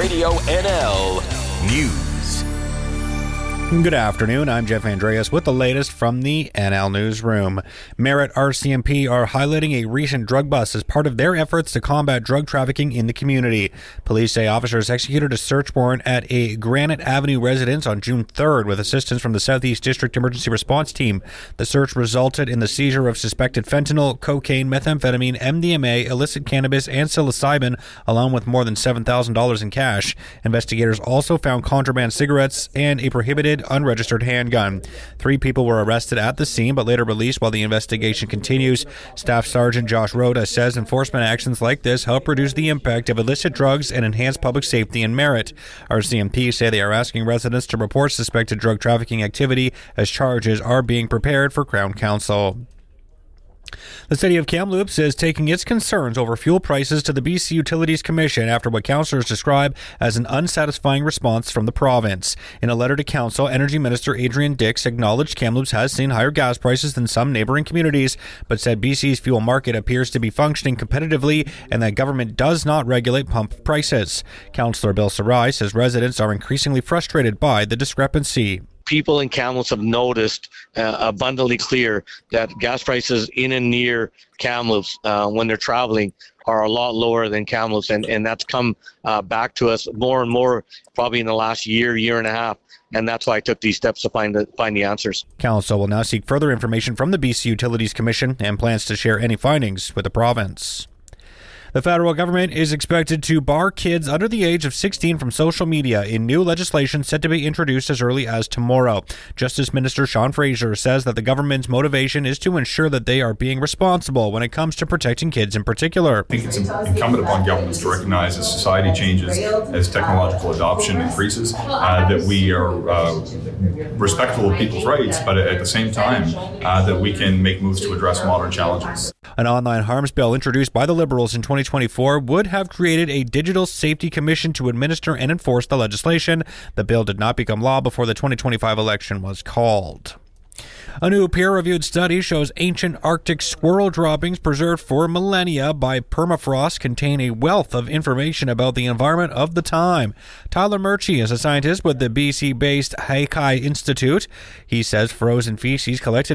Radio NL News. Good afternoon. I'm Jeff Andreas with the latest from the NL Newsroom. Merritt RCMP are highlighting a recent drug bust as part of their efforts to combat drug trafficking in the community. Police say officers executed a search warrant at a Granite Avenue residence on June 3rd with assistance from the Southeast District Emergency Response Team. The search resulted in the seizure of suspected fentanyl, cocaine, methamphetamine, MDMA, illicit cannabis, and psilocybin, along with more than $7,000 in cash. Investigators also found contraband cigarettes and a prohibited unregistered handgun. 3 people were arrested at the scene but later released while the investigation continues. Staff Sergeant Josh Rhoda says enforcement actions like this help reduce the impact of illicit drugs and enhance public safety in Merritt. RCMP say they are asking residents to report suspected drug trafficking activity as charges are being prepared for Crown Counsel. The City of Kamloops is taking its concerns over fuel prices to the BC Utilities Commission after what councillors describe as an unsatisfying response from the province. In a letter to Council, Energy Minister Adrian Dix acknowledged Kamloops has seen higher gas prices than some neighbouring communities, but said BC's fuel market appears to be functioning competitively and that government does not regulate pump prices. Councillor Bill Sarai says residents are increasingly frustrated by the discrepancy. People in Kamloops have noticed abundantly clear that gas prices in and near Kamloops when they're traveling are a lot lower than Kamloops, and that's come back to us more and more probably in the last year and a half. And that's why I took these steps to find the answers. Council will now seek further information from the BC Utilities Commission and plans to share any findings with the province. The federal government is expected to bar kids under the age of 16 from social media in new legislation set to be introduced as early as tomorrow. Justice Minister Sean Fraser says that the government's motivation is to ensure that they are being responsible when it comes to protecting kids in particular. I think it's incumbent upon governments to recognize as society changes, as technological adoption increases, that we are respectful of people's rights, but at the same time that we can make moves to address modern challenges. An online harms bill introduced by the Liberals in 2024 would have created a digital safety commission to administer and enforce the legislation. The bill did not become law before the 2025 election was called. A new peer-reviewed study shows ancient Arctic squirrel droppings preserved for millennia by permafrost contain a wealth of information about the environment of the time. Tyler Murchie is a scientist with the BC-based Haikai Institute. He says frozen feces collected